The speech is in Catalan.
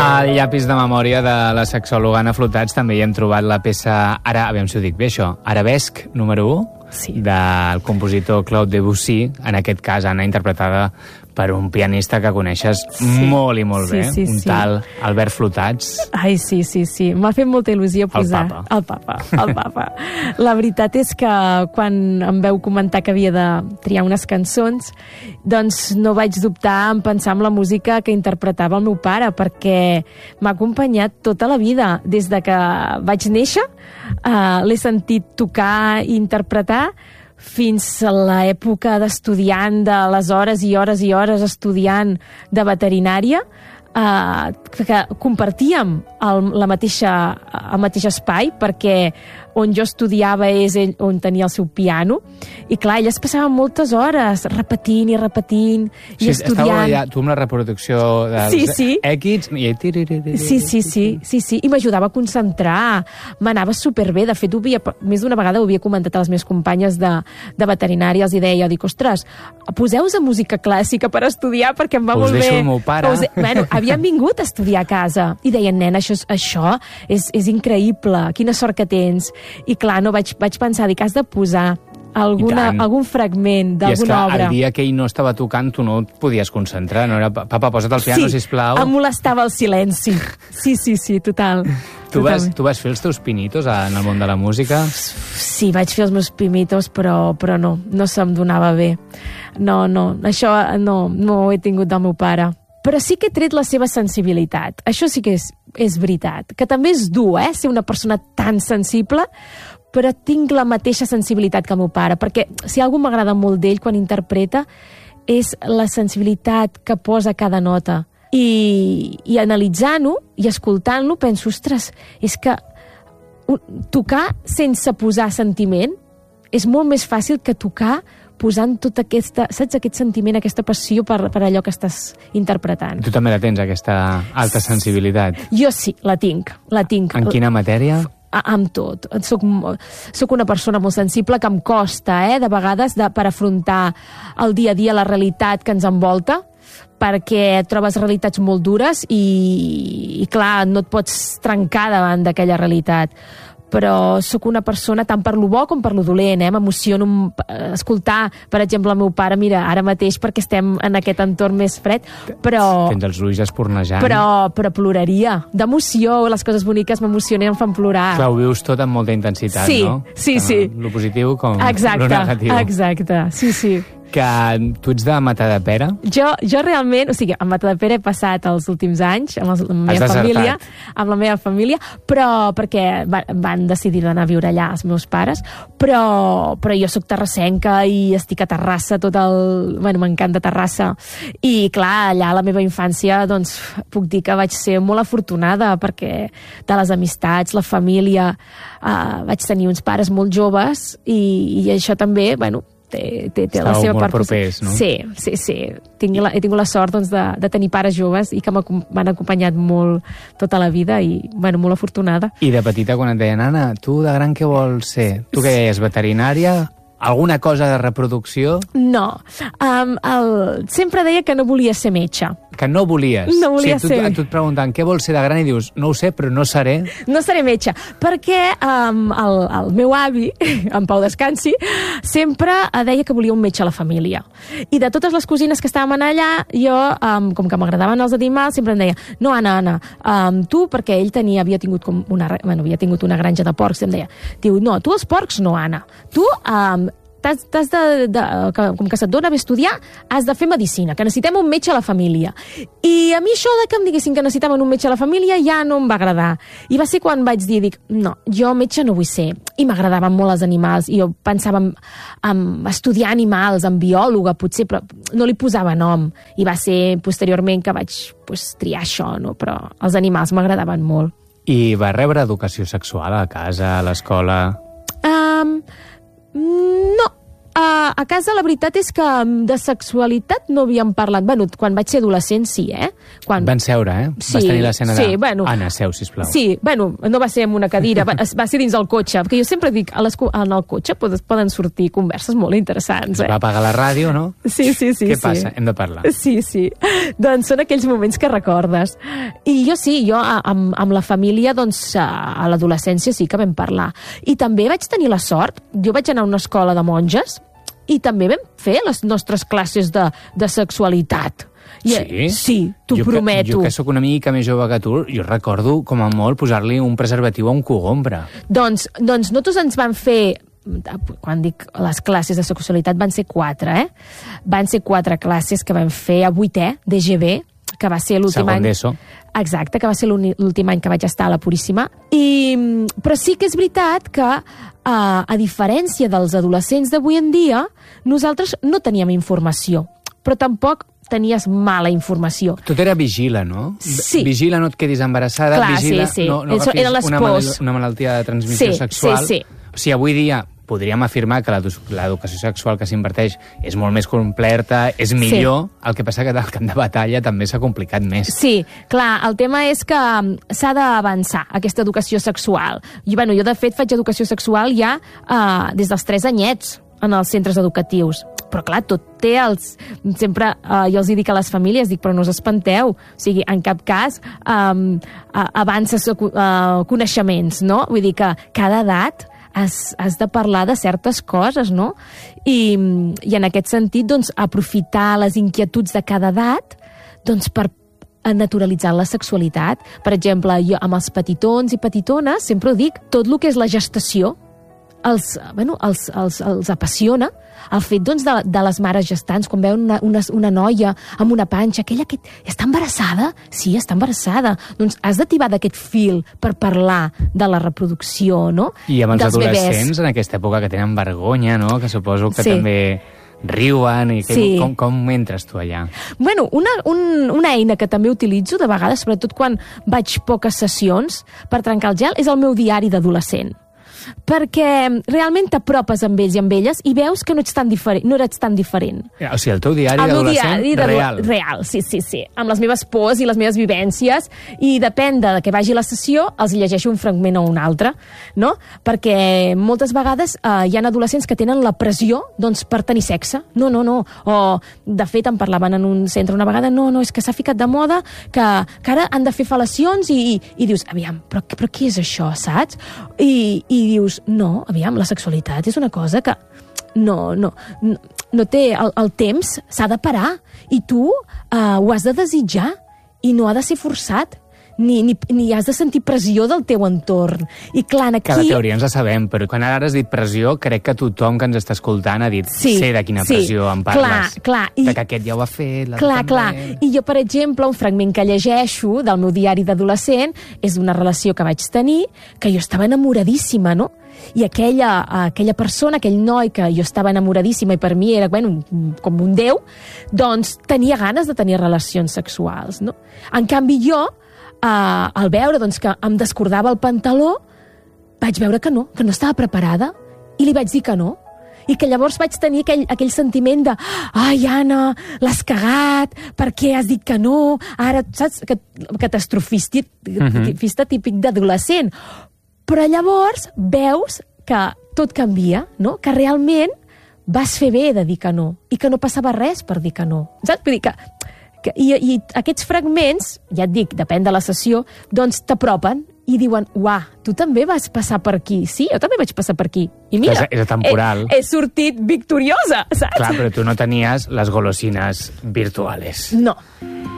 Al llapis de memòria de la sexòloga Anna Flotats també hi hem trobat la peça, ara, aviam si ho dic bé això, Arabesc número 1, sí, del compositor Claude Debussy, en aquest cas Anna, interpretada per un pianista que coneixes molt i molt bé, un tal Albert Flotats. Ai, sí. M'ha fet molta il·lusió posar... El papa. La veritat és que quan em veu comentar que havia de triar unes cançons, doncs no vaig dubtar en pensar en la música que interpretava el meu pare, perquè m'ha acompanyat tota la vida. Des de que vaig néixer, l'he sentit tocar i interpretar, fins a l'època d'estudiant, de les hores i hores i hores estudiant de veterinària, que compartíem el mateix espai, perquè on jo estudiava és ell on tenia el seu piano, i clar, ell es passava moltes hores repetint i estudiant. Estava allà, tu amb la reproducció dels èquids... Sí, i m'ajudava a concentrar, m'anava superbé. De fet, més d'una vegada ho havia comentat a les meves companyes de veterinària, els deia, ostres, poseu-vos a música clàssica per estudiar, perquè em va molt bé. Us deixo el meu pare. Bueno, havien vingut a estudiar a casa, i deien, nena, això és increïble, quina sort que tens. I clar, no vaig pensar, dic, has de posar algun fragment d'alguna obra. I és que el dia que ell no estava tocant tu no et podies concentrar, no era, papa, posa't al piano, sisplau. Em molestava el silenci. Sí, total. Tu vas fer els teus pinitos en el món de la música? Sí, vaig fer els meus pinitos, però no se'm donava bé. No, això no ho he tingut del meu pare. Però sí que he tret la seva sensibilitat. Això sí que és veritat. Que també és dur, ser una persona tan sensible, però tinc la mateixa sensibilitat que el meu pare, perquè si algú m'agrada molt d'ell quan interpreta és la sensibilitat que posa cada nota. I analitzant-ho i escoltant-lo penso, ostres, és que tocar sense posar sentiment és molt més fàcil que tocar posant tota aquesta, saps, aquest sentiment, aquesta passió per allò que estàs interpretant. Tu també la tens, aquesta alta sensibilitat? Jo sí, la tinc. En quina matèria? Amb tot. Soc una persona molt sensible que em costa, de vegades, per afrontar el dia a dia, la realitat que ens envolta, perquè trobes realitats molt dures i clar, no et pots trencar davant d'aquella realitat. Però sóc una persona tant per lo bo com per lo dolent, m'emociono escoltar, per exemple, el meu pare, mira, ara mateix perquè estem en aquest entorn més fred, però... Tens els ulls espurnejant. Però ploraria. D'emoció, les coses boniques m'emocionen i em fan plorar. Clar, ho vius tot amb molta intensitat, no? Sí. Lo positiu com lo negatiu. Exacte, sí. Que tu ets de Matadepera? Jo realment, o sigui, a Matadepera he passat els últims anys amb la meva família, però perquè van decidir anar a viure allà els meus pares, però jo sóc terrassenca i estic a Terrassa m'encanta Terrassa, i clar, allà a la meva infància doncs puc dir que vaig ser molt afortunada, perquè de les amistats, la família, vaig tenir uns pares molt joves i això també, té la seva part propers, no? Sí. He tingut la sort de tenir pares joves i que m'han acompanyat molt tota la vida i, molt afortunada. I de petita, quan et deien, Anna, tu de gran què vols ser? Tu què deies, veterinària? Alguna cosa de reproducció? No. Sempre deia que no volia ser metge. Que no volies? No volia ser. Tu et pregunten què vols ser de gran i dius, no ho sé, però no seré. No seré metge, perquè el meu avi, en Pau descansi, sempre deia que volia un metge a la família. I de totes les cosines que estàvem allà, jo, com que m'agradaven els animals, sempre em deia, no, Anna, tu, perquè ell havia tingut una granja de porcs, em deia, no, tu els porcs no, Anna. Tu, com que se't dona bé estudiar, has de fer medicina, que necessitem un metge a la família. I a mi això de que em diguessin que necessitaven un metge a la família ja no em va agradar. I va ser quan vaig dir, no, jo metge no vull ser. I m'agradaven molt els animals, i jo pensava en estudiar animals, en biòloga, potser, però no li posava nom. I va ser posteriorment que vaig triar això, no? Però els animals m'agradaven molt. I va rebre educació sexual a casa, a l'escola? No. A casa la veritat és que de sexualitat no havíem parlat. Bueno, quan vaig ser adolescent sí, Van seure, Sí, vas tenir l'escena de... Sí, bueno. Anna, seu, sisplau. Sí, bueno, no va ser en una cadira, va ser dins el cotxe, perquè jo sempre dic, en el cotxe poden sortir converses molt interessants. Va apagar la ràdio, no? Sí. Què passa? Hem de parlar. Sí. Doncs són aquells moments que recordes. I jo amb la família, doncs, a l'adolescència sí que vam parlar. I també vaig tenir la sort, jo vaig anar a una escola de monges i també vam fer les nostres classes de sexualitat. Sí? Sí, t'ho prometo. Jo que sóc una mica més jove que tu, jo recordo com a molt posar-li un preservatiu a un cogombre. Doncs nosaltres ens van fer, quan dic les classes de sexualitat, van ser 4, Van ser 4 classes que vam fer a 8è d'EGB, que va ser l'últim any... Segon d'ESO. Exacte, que va ser l'últim any que vaig estar a la Puríssima. Però sí que és veritat que, a diferència dels adolescents d'avui en dia, nosaltres no teníem informació, però tampoc tenies mala informació. Tot era vigila, no? Sí. Vigila, no et quedis embarassada. Clar, vigila, sí. No Eren les pors. Una malaltia de transmissió sexual. Sí. O sigui, avui dia podríem afirmar que l'educació sexual que s'inverteix és molt més completa, és millor, el que passa que el camp de batalla també s'ha complicat més. Sí, clar, el tema és que s'ha d'avançar, aquesta educació sexual. Jo, de fet, faig educació sexual ja des dels 3 anyets en els centres educatius. Però clar, tot té sempre jo els dic a les famílies, però no us espanteu, o sigui, en cap cas avances coneixements, no? Vull dir que cada edat has de parlar de certes coses, no? I en aquest sentit, doncs, aprofitar les inquietuds de cada edat, doncs, per naturalitzar la sexualitat. Per exemple, jo amb els petitons i petitones sempre ho dic, tot el que és la gestació els apassiona. El fet, doncs, de les mares gestants, quan veuen una noia amb una panxa, aquella que està embarassada? Sí, està embarassada. Doncs has d'ativar d'aquest fil per parlar de la reproducció, no? I amb els dels adolescents, bebès. en aquesta època, que tenen vergonya, no? Que suposo que també riuen. Com entres tu allà? Bueno, una eina que també utilitzo de vegades, sobretot quan vaig poques sessions per trencar el gel, és el meu diari d'adolescent. Perquè realment t'apropes amb ells i amb elles i veus que no eres tan diferent. O sigui, el teu diari d'adolescent real. Real, sí. Amb les meves pors i les meves vivències, i depèn de que vagi la sessió, els llegeixo un fragment o un altre, no? Perquè moltes vegades hi ha adolescents que tenen la pressió, doncs, per tenir sexe. No. O, de fet, em parlaven en un centre una vegada, no, és que s'ha ficat de moda que ara han de fer fel·lacions i dius, aviam, però què és això, saps? I dius, no, aviam, la sexualitat és una cosa que no té el temps, s'ha de parar, i tu ho has de desitjar i no ha de ser forçat, ni has de sentir pressió del teu entorn. I clar, aquí... Que la teoria ens la sabem, però quan ara has dit pressió, crec que tothom que ens està escoltant ha dit, sé de quina pressió em parles. Clar. De que aquest ja ho ha fet, Clar. I jo, per exemple, un fragment que llegeixo del meu diari d'adolescent és d'una relació que vaig tenir, que jo estava enamoradíssima, no? I aquella persona, aquell noi que jo estava enamoradíssima i per mi era, com un déu, doncs tenia ganes de tenir relacions sexuals, no? En canvi, jo, al veure, doncs, que em descordava el pantaló, vaig veure que no estava preparada, i li vaig dir que no. I que llavors vaig tenir aquell sentiment de ai, Anna, l'has cagat, per què has dit que no? Ara, saps? Catastrofista típic d'adolescent. Però llavors veus que tot canvia, no? Que realment vas fer bé de dir que no, i que no passava res per dir que no. Saps? Vull dir que I aquests fragments, ja et dic, depèn de la sessió, doncs t'apropen i diuen, uah, tu també vas passar per aquí. Sí, jo també vaig passar per aquí. I mira, és atemporal. He sortit victoriosa, saps? Clar, però tu no tenies les golosines virtuals. No.